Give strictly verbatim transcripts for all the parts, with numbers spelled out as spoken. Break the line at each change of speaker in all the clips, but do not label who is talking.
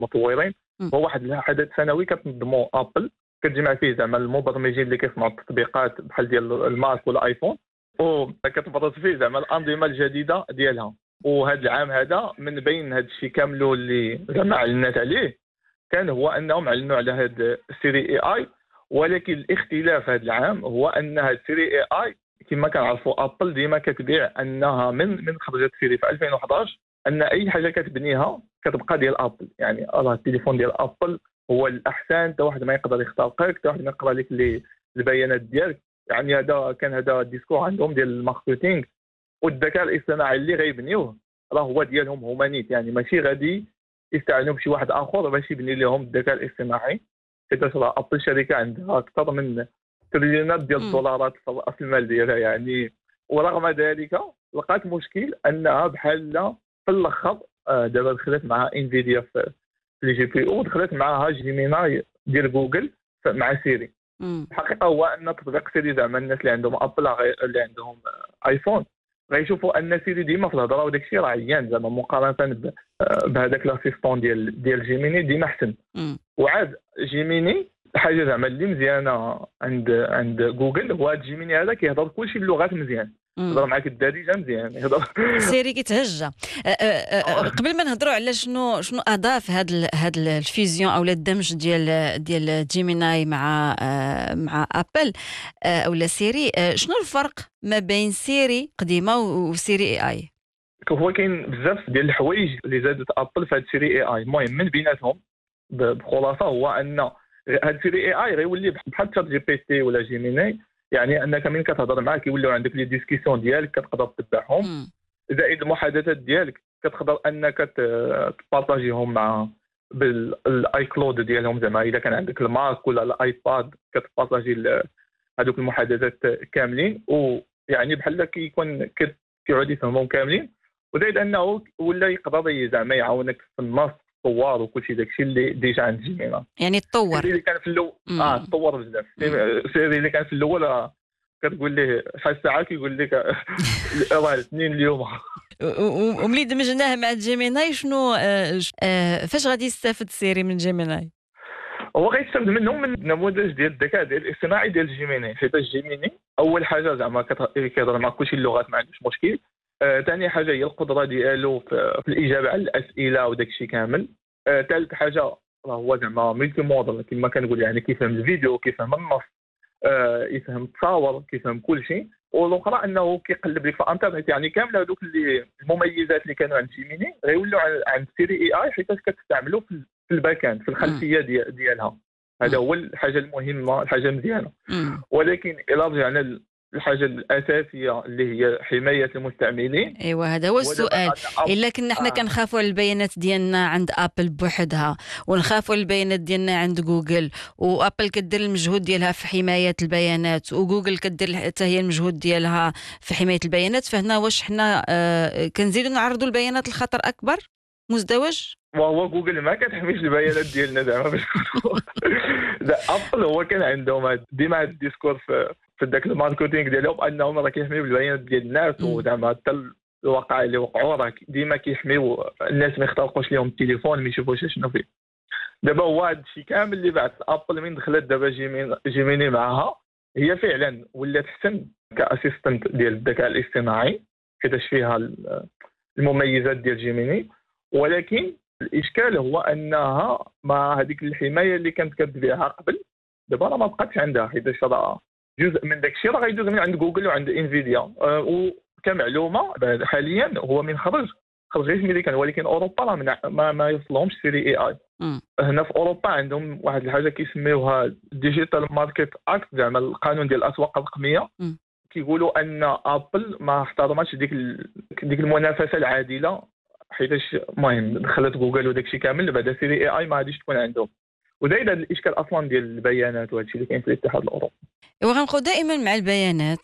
المطورين.
مم.
هو واحد الحدث سنوي كتنظمو ابل، كتجمع فيه زعما المبرمجين اللي كيصنعوا التطبيقات بحال ديال الماك ولا ايفون، وكتبرز فيه زعما الانظمه الجديده ديالها. وهذا العام هذا من بين هذا الشيء كامله اللي زعما علنات عليه كان هو انهم اعلنوا على هذا السيري اي اي. ولكن الاختلاف هذا العام هو ان هذا السيري اي اي كما كنعرفوا ابل ديما كتبيع انها من من خرجت سيري في ألفين وحداش ان اي حاجه كتبنيها كتبقى ديال ابل. يعني راه التليفون ديال ابل هو الاحسن، حتى واحد ما يقدر يخترقك، حتى واحد ما يقرا لك لي البيانات ديالك. يعني هذا كان هذا الديسكور عندهم ديال الماركتينغ. والذكاء الاصطناعي اللي غيبنيوه راه هو ديالهم هما نيت، يعني ماشي غادي يستعانوا بشي واحد اخر باش يبني لهم الذكاء الاصطناعي. حيت راه ابل شركه عندها اكثر من تريليونات ديال
مم.
الدولارات في راس المال ديالها يعني. ورغم ذلك لقات مشكل انها بحال في الاخر آه، دابا دخلت مع انفيديا في لي جي بي او، دخلت معها جيميناي ديال جوجل ف- مع سيري.
مم.
الحقيقه هو ان تطبيق سيري زعما الناس اللي عندهم ابل غي- اللي عندهم آه، ايفون غيشوفوا ان سيري ديما في الهضره وداك الشيء راه عيان زعما مقارنه ب- آه، بهذاك لاسيستون ديال ديال جيميني ديما احسن.
مم.
وعاد جيميني حاجه زعما اللي مزيانه عند عند جوجل هو هاد جيميني هذا كيهضر كلشي اللغات مزيان، يهضر
مم.
معاك الدارجه مزيان يهضر.
سيري كيتهجى. أ- أ- أ- قبل ما نهضروا على شنو شنو اضاف هاد ال- هاد ال- الفيزيون او الدمج ديال ديال جيميناي مع آه، مع ابل آه، او لا سيري، آه، شنو الفرق ما بين سيري قديمه و- وسيري اي اي؟
هو كاين بزاف ديال الحوايج اللي زادت ابل في هاد سيري اي اي. المهم من بيناتهم ب- بخلاصه هو ان هاد سيري اي اي غيولي بحال تشات جي بي تي ولا جيميناي. يعني انك من كتهضر معاه كيوليو عندك لي ديسكسيون ديالك كتقدر تتبعهم،
مم.
زائد المحادثات ديالك كتقدر انك ت- تبارطاجيهم مع بالاي كلود ديالهم. زعما اذا كان عندك الماك ولا الايباد كتبارطاجي ال- هذوك المحادثات كاملين، ويعني بحال كيكون كت- كيعود يفهمهم كاملين. وزائد انه ولا يقدر زعما يعاونك في النص الصور وكلشي داكشي اللي ديجا عند جيمينا.
يعني تطور.
سيري اللي كان في الاول اه
مم.
تطور بزاف.
مم.
سيري اللي كان في الاول آه، كتقول ليه شحال الساعه كيقول لك راه الاثنين اليوم.
و- و- وملي دمجناه مع جيميناي شنو آه، ش- آه، فاش غادي يستافد سيري من جيميناي؟
هو غيستافد منهم من نموذج ديال الذكاء ديال الاصطناعي ديال جيميني. حيت جيميني اول حاجه زعما كت- كيهضر مع كلشي اللغات ما عندوش مشكل. ثاني آه حاجه هي القدره ديالو في, في الاجابه على الاسئله وداك الشيء كامل. ثالث آه حاجه راه هو زعما ملتي موديل كما كنقول، يعني كيفهم الفيديو كيفهم النص آه يفهم التصاور كيفهم كل شيء. والاخرى انه كيقلب لك في الانترنت. يعني كامل هذوك اللي المميزات اللي كانوا عند جيميني غيولوا عن- عند سيري اي اي حيت كتستعملوا في في الباكان في الخلفيه ديال ديالها. هذا هو الحاجه المهمه، الحاجه المزيانه.
مم.
ولكن الى رجعنا للحاجه الاساسيه اللي هي حمايه المستعملين.
ايوا هذا هو
هو
السؤال.
دابا أب-
الا كنا حنا
آه.
كنخافوا على البيانات ديالنا عند ابل بوحدها ونخافوا على البيانات ديالنا عند جوجل، وابل كدير المجهود ديالها في حمايه البيانات وجوجل كدير حتى هي المجهود ديالها في حمايه البيانات، فهنا واش حنا آه كنزيدوا نعرضوا البيانات لخطر اكبر مزدوج؟
وهو جوجل ما كتحميش البيانات ديالنا زعما باش نكونوا ذا ابل هو كان عندهم هاد- ديما هاد الديسكور في في ذاك الماركتينغ ديالهم انهم راه كيحميو البيانات ديال الناس.
مم.
وزعما حتى الواقع اللي وقعوا راه ديما كيحميو الناس ما يخترقوش لهم التليفون ما يشوفوش شنو فيه. دابا هو هذا الشيء كامل اللي بعد ابل من دخلت دابا جيمين جيميني معها هي فعلا ولات احسن كاسيستنت ديال الذكاء الاصطناعي حيتاش فيها ال- المميزات ديال جيميني. ولكن الاشكال هو انها مع هذيك الحمايه اللي كانت كتبيعها قبل دابا راه ما بقاتش عندها. حيت راه جزء من داك الشيء راه غيدوز من عند جوجل وعند انفيديا. أه وكمعلومه بعد حاليا هو من خرج خرج غير امريكان، ولكن اوروبا راه من- ما, ما يوصلهمش سيري اي اي.
مم.
هنا في اوروبا عندهم واحد الحاجه كيسميوها ديجيتال ماركت اكت، زعما القانون ديال الاسواق الرقميه.
مم.
كيقولوا ان ابل ما احترمتش ديك ال... ديك المنافسه العادله. حيتاش المهم دخلت جوجل وداك الشيء كامل بعد سيري اي اي ما غاديش تكون عندهم. وداير هذا الاشكال اصلا ديال البيانات وهذا الشيء اللي كاين في الاتحاد الاوروبي.
وغنبقاو دائما مع البيانات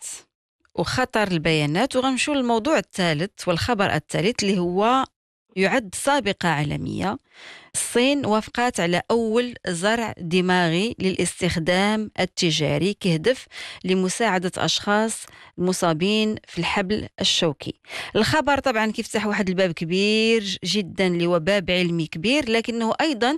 وخطر البيانات، وغنمشيو للموضوع الثالث والخبر الثالث اللي هو يعد سابقة عالمية الصين وافقت على أول زرع دماغي للاستخدام التجاري كهدف لمساعدة أشخاص المصابين في الحبل الشوكي. الخبر طبعا كيفتح واحد الباب كبير جدا، اللي هو باب علمي كبير، لكنه أيضا